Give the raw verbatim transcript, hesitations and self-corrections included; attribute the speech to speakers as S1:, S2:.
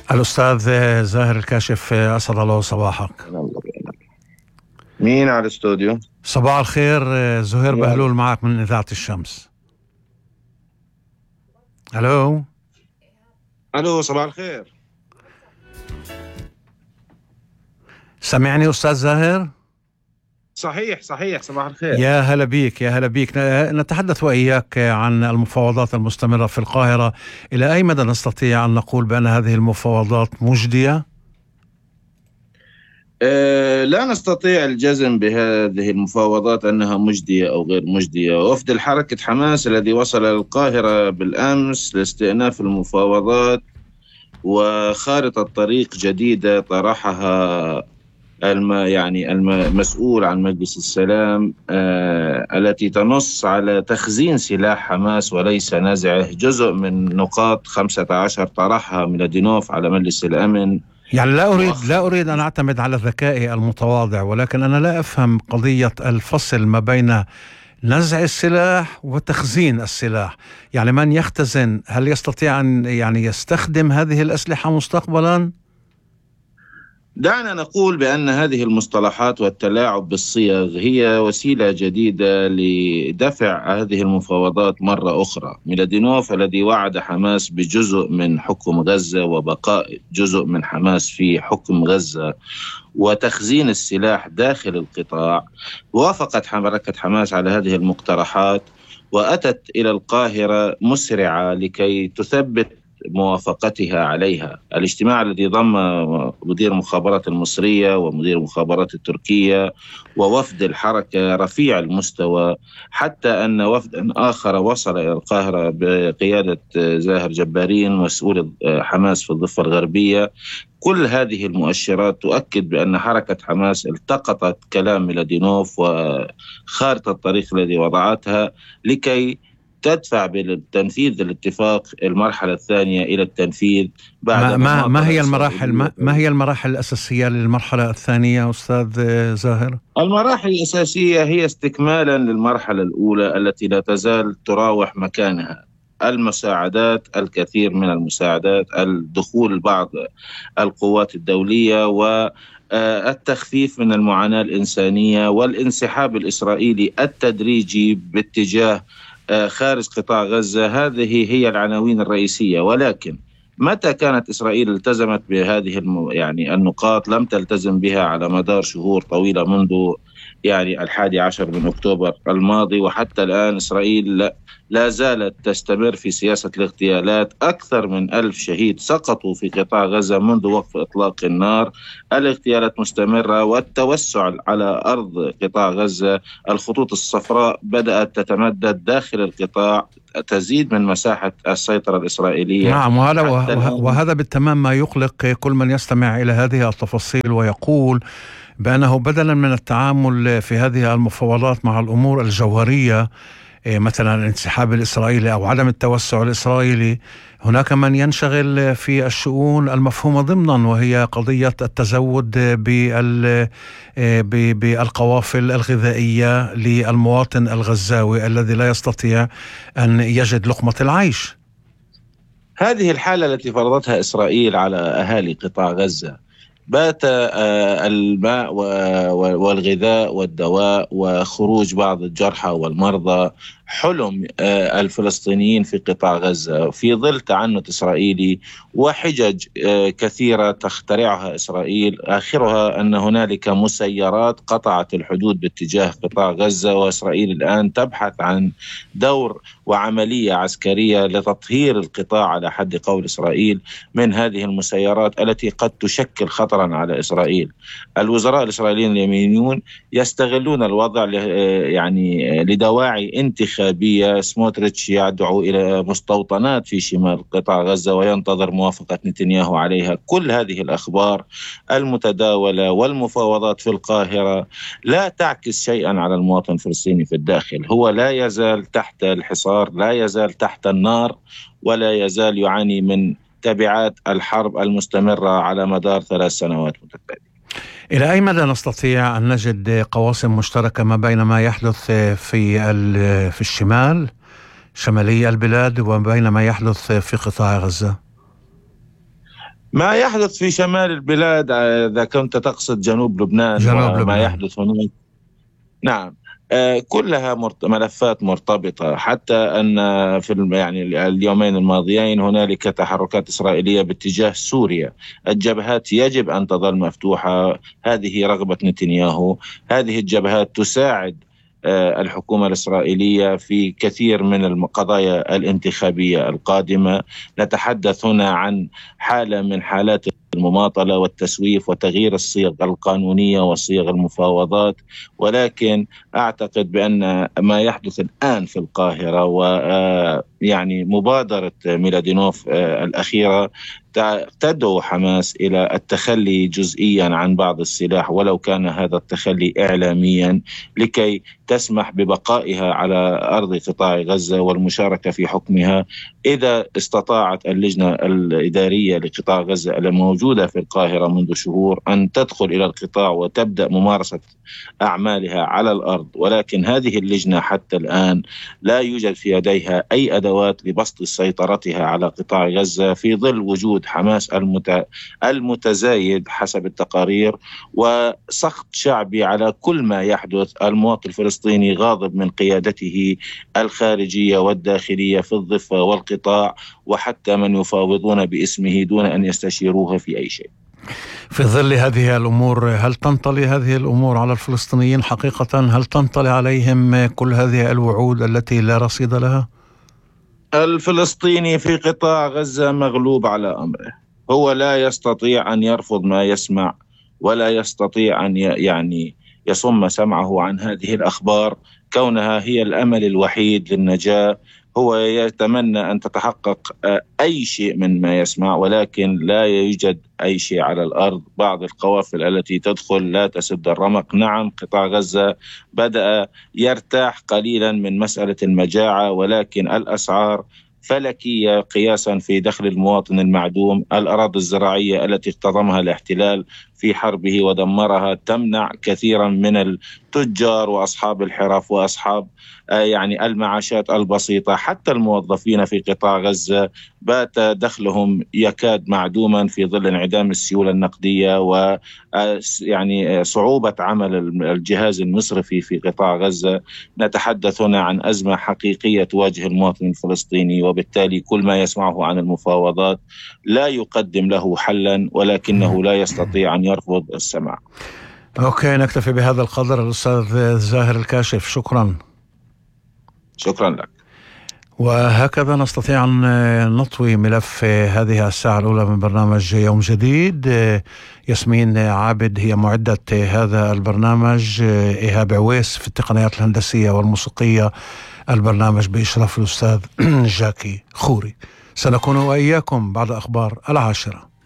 S1: الأستاذ زاهر الكاشف، أسعد الله صباحك.
S2: مين على الاستوديو؟
S1: صباح الخير، زهير بهلول معك من إذاعة الشمس. ألو
S2: ألو، صباح الخير.
S1: سمعني أستاذ زاهر؟
S2: صحيح صحيح، صباح الخير.
S1: يا هلا بيك، يا هلا بيك. نتحدث وإياك عن المفاوضات المستمرة في القاهرة. إلى أي مدى نستطيع أن نقول بأن هذه المفاوضات مجدية؟
S2: أه لا نستطيع الجزم بهذه المفاوضات أنها مجدية أو غير مجدية. وفد الحركة حماس الذي وصل القاهرة بالأمس لاستئناف المفاوضات وخارطة طريق جديدة طرحها الم يعني المسؤول عن مجلس السلام آه التي تنص على تخزين سلاح حماس وليس نزعه. جزء من نقاط خمسة عشر طرحها ميلادينوف على مجلس الأمن.
S1: يعني لا أريد لا أريد أن أعتمد على ذكائي المتواضع، ولكن أنا لا أفهم قضية الفصل ما بين نزع السلاح وتخزين السلاح. يعني من يختزن هل يستطيع أن يعني يستخدم هذه الأسلحة مستقبلا؟
S2: دعنا نقول بأن هذه المصطلحات والتلاعب بالصيغ هي وسيلة جديدة لدفع هذه المفاوضات مرة أخرى. ميلادينوف الذي وعد حماس بجزء من حكم غزة وبقاء جزء من حماس في حكم غزة وتخزين السلاح داخل القطاع، وافقت حركة حماس على هذه المقترحات وأتت إلى القاهرة مسرعة لكي تثبت موافقتها عليها. الاجتماع الذي ضم مدير المخابرات المصرية ومدير المخابرات التركية ووفد الحركة رفيع المستوى، حتى أن وفد آخر وصل إلى القاهرة بقيادة زاهر جبارين مسؤول حماس في الضفة الغربية. كل هذه المؤشرات تؤكد بأن حركة حماس التقطت كلام ميلادينوف وخارطة الطريق الذي وضعتها لكي تدفع بالتنفيذ الاتفاق المرحلة الثانية إلى التنفيذ بعد
S1: ما, ما, ما هي المراحل ما, ما هي المراحل الأساسية للمرحلة الثانية أستاذ زاهر؟
S2: المراحل الأساسية هي استكمالا للمرحلة الأولى التي لا تزال تراوح مكانها: المساعدات، الكثير من المساعدات، الدخول بعض القوات الدولية والتخفيف من المعاناة الإنسانية والانسحاب الإسرائيلي التدريجي باتجاه خارج قطاع غزة. هذه هي العناوين الرئيسية. ولكن متى كانت إسرائيل التزمت بهذه الم... يعني النقاط؟ لم تلتزم بها على مدار شهور طويلة منذ يعني الحادي عشر من أكتوبر الماضي، وحتى الآن إسرائيل لا, لا زالت تستمر في سياسة الاغتيالات. أكثر من ألف شهيد سقطوا في قطاع غزة منذ وقف إطلاق النار. الاغتيالات مستمرة والتوسع على أرض قطاع غزة. الخطوط الصفراء بدأت تتمدد داخل القطاع، تزيد من مساحة السيطرة الإسرائيلية.
S1: نعم، وهذا وهذا بالتمام ما يقلق كل من يستمع إلى هذه التفاصيل ويقول بأنه بدلا من التعامل في هذه المفاوضات مع الأمور الجوهرية مثلا الانسحاب الإسرائيلي أو عدم التوسع الإسرائيلي، هناك من ينشغل في الشؤون المفهومة ضمنا، وهي قضية التزود بالقوافل الغذائية للمواطن الغزاوي الذي لا يستطيع أن يجد لقمة العيش.
S2: هذه الحالة التي فرضتها إسرائيل على أهالي قطاع غزة، بات الماء والغذاء والدواء وخروج بعض الجرحى والمرضى حلم الفلسطينيين في قطاع غزة في ظل تعنت إسرائيلي وحجج كثيرة تخترعها إسرائيل، آخرها أن هنالك مسيرات قطعت الحدود باتجاه قطاع غزة، وإسرائيل الآن تبحث عن دور وعملية عسكرية لتطهير القطاع على حد قول إسرائيل من هذه المسيرات التي قد تشكل خطرا على إسرائيل. الوزراء الإسرائيليين اليمينيون يستغلون الوضع يعني لدواعي انتخابية. سموتريتش يدعو إلى مستوطنات في شمال قطاع غزة وينتظر موافقة نتنياهو عليها. كل هذه الأخبار المتداولة والمفاوضات في القاهرة لا تعكس شيئا على المواطن الفلسطيني في الداخل. هو لا يزال تحت الحصار، لا يزال تحت النار، ولا يزال يعاني من تبعات الحرب المستمرة على مدار ثلاث سنوات متتالية.
S1: إلى أي مدى نستطيع أن نجد قواسم مشتركة ما بين ما يحدث في في الشمال شمالي البلاد وبين ما يحدث في قطاع غزة؟
S2: ما يحدث في شمال البلاد، إذا كنت تقصد جنوب لبنان
S1: جنوب
S2: وما
S1: لبنان.
S2: يحدث هناك، نعم، آه، كلها مرت- ملفات مرتبطة. حتى أن في الم- يعني اليومين الماضيين هنالك تحركات إسرائيلية باتجاه سوريا. الجبهات يجب أن تظل مفتوحة، هذه رغبة نتنياهو. هذه الجبهات تساعد آه، الحكومة الإسرائيلية في كثير من القضايا الانتخابية القادمة. نتحدث هنا عن حالة من حالات المماطلة والتسويف وتغيير الصيغ القانونية وصيغ المفاوضات. ولكن أعتقد بأن ما يحدث الآن في القاهرة ويعني مبادرة ميلادينوف آه، الأخيرة تدعو حماس إلى التخلي جزئيا عن بعض السلاح، ولو كان هذا التخلي إعلاميا، لكي تسمح ببقائها على أرض قطاع غزة والمشاركة في حكمها. إذا استطاعت اللجنة الإدارية لقطاع غزة الموجودة في القاهرة منذ شهور أن تدخل إلى القطاع وتبدأ ممارسة أعمالها على الأرض، ولكن هذه اللجنة حتى الآن لا يوجد في يديها أي أدوات لبسط سيطرتها على قطاع غزة في ظل وجود حماس المت... المتزايد حسب التقارير، وسخط شعبي على كل ما يحدث. المواطن الفلسطيني غاضب من قيادته الخارجية والداخلية في الضفة والقطاع، وحتى من يفاوضون باسمه دون أن يستشيروه في أي شيء.
S1: في ظل هذه الأمور، هل تنطلي هذه الأمور على الفلسطينيين حقيقة؟ هل تنطلي عليهم كل هذه الوعود التي لا رصيد لها؟
S2: الفلسطيني في قطاع غزة مغلوب على أمره. هو لا يستطيع أن يرفض ما يسمع، ولا يستطيع أن يعني يصم سمعه عن هذه الأخبار كونها هي الأمل الوحيد للنجاة. هو يتمنى أن تتحقق أي شيء من ما يسمع، ولكن لا يوجد أي شيء على الأرض. بعض القوافل التي تدخل لا تسد الرمق. نعم، قطاع غزة بدأ يرتاح قليلا من مسألة المجاعة، ولكن الأسعار فلكية قياسا في دخل المواطن المعدوم. الأراضي الزراعية التي اقتضمها الاحتلال في حربه ودمرها تمنع كثيرا من التجار وأصحاب الحرف وأصحاب آه يعني المعاشات البسيطة. حتى الموظفين في قطاع غزة بات دخلهم يكاد معدوما في ظل انعدام السيولة النقدية و يعني صعوبة عمل الجهاز المصرفي في قطاع غزة. نتحدث هنا عن أزمة حقيقية تواجه المواطن الفلسطيني، وبالتالي كل ما يسمعه عن المفاوضات لا يقدم له حلا، ولكنه لا يستطيع أن يرفض السماع.
S1: أوكي، نكتفي بهذا القدر. الأستاذ زاهر الكاشف، شكرا.
S2: شكرا لك.
S1: وهكذا نستطيع أن نطوي ملف هذه الساعة الأولى من برنامج يوم جديد. ياسمين عابد هي معدة هذا البرنامج، إيهاب عويس في التقنيات الهندسية والموسيقية. البرنامج بإشراف الأستاذ جاكي خوري. سنكون وإياكم بعد أخبار العاشرة.